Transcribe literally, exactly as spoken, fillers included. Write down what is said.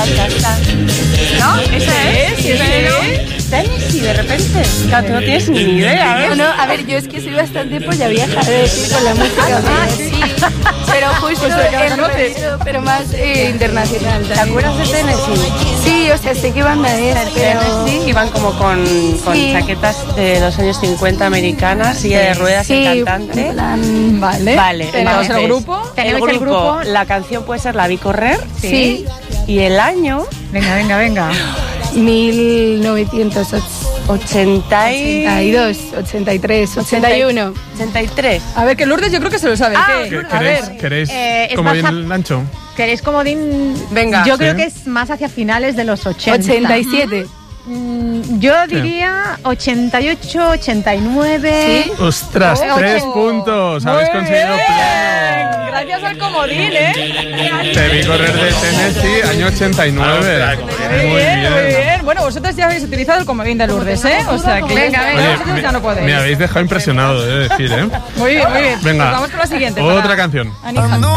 ¿No? ¿Esa es? Sí, ¿Esa es? Tennessee, de repente. Claro, tú no tienes ni idea, ¿ves? No, no, a ver, yo es que soy bastante polla vieja de decir con la música. Ah, sí. Pero justo el rollo, pero más eh, internacional. ¿Te acuerdas de Tennessee? Sí, o sea, sé qué banda es, pero... Tennessee iban como con, con Sí. chaquetas de los años cincuenta americanas, silla de ruedas, Sí, el cantante. en plan, Vale. Vale, Tenemos entonces, el grupo. El Tenemos grupo, el grupo. la canción puede ser La Vi Correr. Sí. Y el año... Venga, venga, venga. mil novecientos ochenta ochenta y dos, ochenta y tres, ochenta y uno. ochenta y tres. A ver, que Lourdes yo creo que se lo sabe. Ah, ¿Qué? ¿Qué- A ¿Queréis, ver. queréis eh, es como más bien ancho? ¿Queréis comodín? Venga. Yo Sí. creo que es más hacia finales de los ochenta. ochenta y siete. Mm, yo diría ochenta y ocho, ochenta y nueve. ¿Sí? ¡Ostras! Oh, ¡Tres ocho. puntos! Habéis Muy conseguido bien. pleno. Gracias al comodín, ¿eh? Te vi correr de Tennessee, año ochenta y nueve. Muy bien, muy bien. Bueno, vosotros ya habéis utilizado el comodín de Lourdes, ¿eh? O sea que Venga, venga. Oye, vosotros me, ya no podéis. me habéis dejado impresionado, he de decir, ¿eh? Muy bien, muy bien. Venga, Pues vamos con la siguiente. otra para canción. Anija.